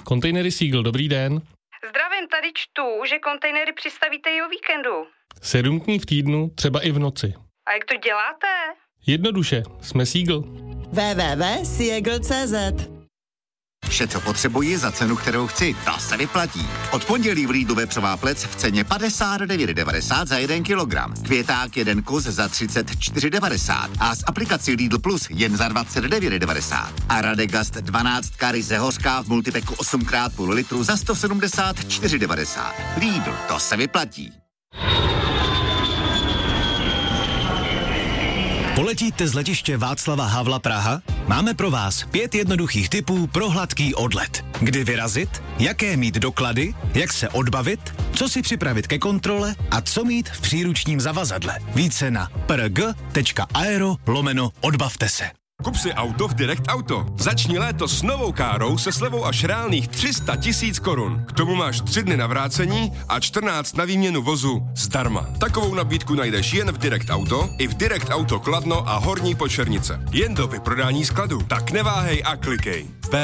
Kontejnery Seagull, dobrý den. Zdravím, tady čtu, že kontejnery přistavíte i o víkendu. 7 dní v týdnu, třeba i v noci. A jak to děláte? Jednoduše, jsme Seagull. www.seagull.cz. Vše, co potřebuji za cenu, kterou chci, to se vyplatí. Od pondělí v Lidlu vepřová plec v ceně 59,90 za 1 kilogram. Květák 1 kus za 34,90 a z aplikací Lidl Plus jen za 29,90. A Radegast 12 ryze hořká v multipeku 8x půl litru za 174,90. Lidl, to se vyplatí. Poletíte z letiště Václava Havla Praha? Máme pro vás 5 jednoduchých tipů pro hladký odlet. Kdy vyrazit, jaké mít doklady, jak se odbavit, co si připravit ke kontrole a co mít v příručním zavazadle. Více na prg.aero/odbavte se. Kup si auto v Direct Auto. Začni léto s novou károu se slevou až reálných 300 000 korun. K tomu máš 3 dny na vrácení a 14 na výměnu vozu zdarma. Takovou nabídku najdeš jen v Direct Auto, i v Direct Auto Kladno a Horní Počernice. Jen do vyprodání skladu. Tak neváhej a klikej.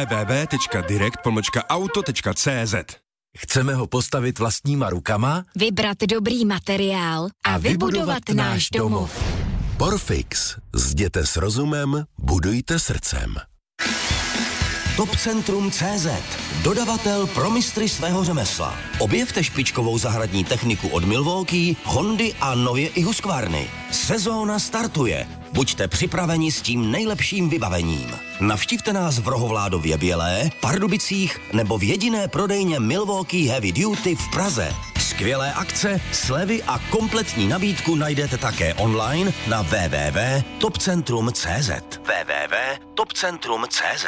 www.direct-auto.cz. Chceme ho postavit vlastníma rukama? Vybrat dobrý materiál a vybudovat náš domov. Porfix. Zděte s rozumem, budujte srdcem. Topcentrum.cz. Dodavatel pro mistry svého řemesla. Objevte špičkovou zahradní techniku od Milwaukee, Hondy a nově i Husqvarny. Sezóna startuje. Buďte připraveni s tím nejlepším vybavením. Navštivte nás v Rohovládově Bělé, Pardubicích nebo v jediné prodejně Milwaukee Heavy Duty v Praze. Skvělé akce, slevy a kompletní nabídku najdete také online na www.topcentrum.cz. www.topcentrum.cz.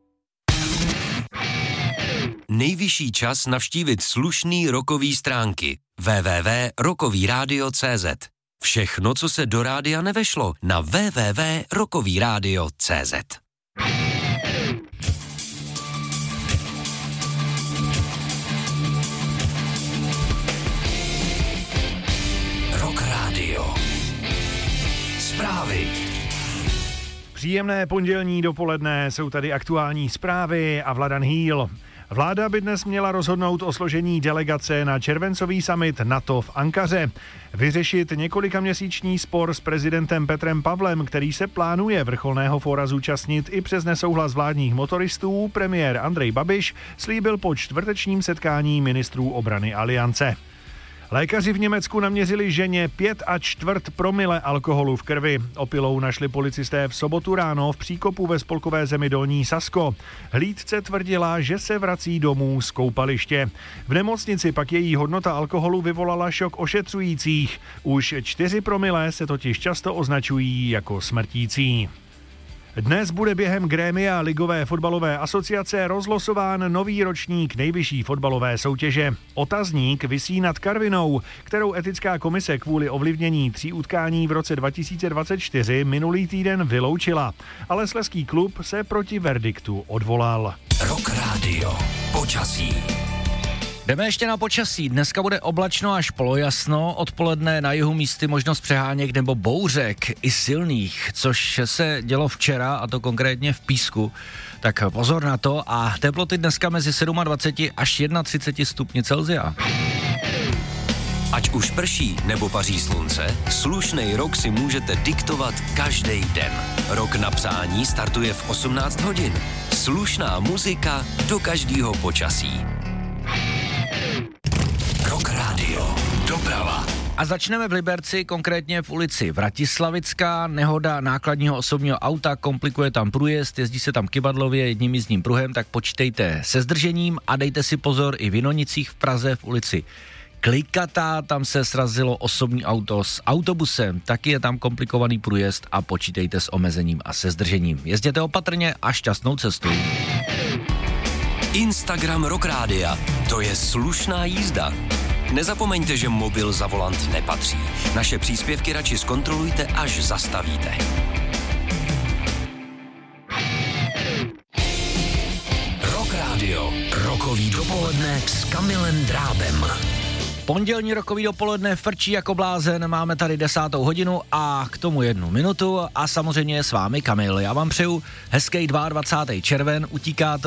Nejvyšší čas navštívit slušný rockový stránky www.rockovyradio.cz. Všechno, co se do rádia nevešlo, na www.rockovyradio.cz. Rock Radio. Zprávy. Příjemné pondělní dopoledne, jsou tady aktuální zprávy a Vladan Hýl. Vláda by dnes měla rozhodnout o složení delegace na červencový summit NATO v Ankaře. Vyřešit několikaměsíční spor s prezidentem Petrem Pavlem, který se plánuje vrcholného fóra zúčastnit i přes nesouhlas vládních motoristů, premiér Andrej Babiš slíbil po čtvrtečním setkání ministrů obrany Aliance. Lékaři v Německu naměřili ženě 5,25 promile alkoholu v krvi. Opilou našli policisté v sobotu ráno v příkopu ve spolkové zemi Dolní Sasko. Hlídce tvrdila, že se vrací domů z koupaliště. V nemocnici pak její hodnota alkoholu vyvolala šok ošetřujících. Už 4 promile se totiž často označují jako smrtící. Dnes bude během grémia Ligové fotbalové asociace rozlosován nový ročník nejvyšší fotbalové soutěže. Otazník visí nad Karvinou, kterou etická komise kvůli ovlivnění 3 utkání v roce 2024 minulý týden vyloučila. Ale slezský klub se proti verdiktu odvolal. Rock Radio. Počasí. Jdeme ještě na počasí. Dneska bude oblačno až polojasno, odpoledne na jihu místy možnost přeháněk nebo bouřek, i silných, což se dělo včera, a to konkrétně v Písku. Tak pozor na to a teploty dneska mezi 27 až 31 stupni Celsia. Ať už prší nebo paří slunce, slušnej rok si můžete diktovat každý den. Rok na přání startuje v 18 hodin. Slušná muzika do každého počasí. Rock Radio. Doprava. A začneme v Liberci, konkrétně v ulici Vratislavická. Nehoda nákladního osobního auta, komplikuje tam průjezd, jezdí se tam kyvadlově jedním jízdním pruhem, tak počítejte se zdržením a dejte si pozor i v Jinonicích v Praze v ulici Klikatá, tam se srazilo osobní auto s autobusem, taky je tam komplikovaný průjezd a počítejte s omezením a se zdržením. Jezděte opatrně a šťastnou cestu. Instagram Rock Rádia. To je slušná jízda. Nezapomeňte, že mobil za volant nepatří. Naše příspěvky radši zkontrolujte, až zastavíte. Rock Radio. Rokový dopoledne s Kamilem Drábem. Pondělní rokový dopoledne frčí jako blázen, máme tady 10. hodinu a k tomu 1 minutu a samozřejmě je s vámi Kamil. Já vám přeju hezký 22. červen, utíká to